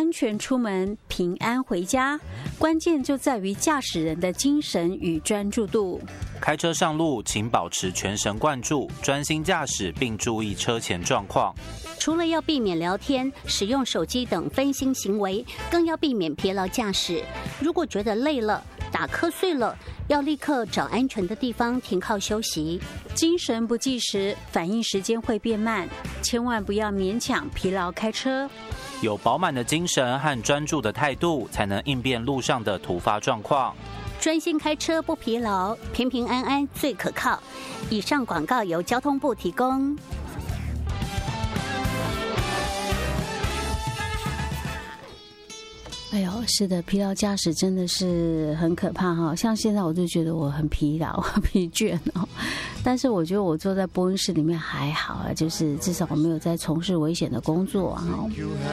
安全出门，平安回家，关键就在于驾驶人的精神与专注度。 开车上路，请保持全神贯注，专心驾驶，并注意车前状况。 除了要避免聊天、使用手机等分心行为，更要避免疲劳驾驶。如果觉得累了、打瞌睡了，要立刻找安全的地方停靠休息。 精神不济时，反应时间会变慢，千万不要勉强疲劳开车。 有饱满的精神和专注的态度，才能应变路上的突发状况。 专心开车不疲劳，平平安安最可靠。以上广告由交通部提供。 哎呦，是的，疲劳驾驶真的是很可怕哈。像现在我就觉得我很疲劳、很疲倦哦。但是我觉得我坐在播音室里面还好啊，就是至少我没有在从事危险的工作啊。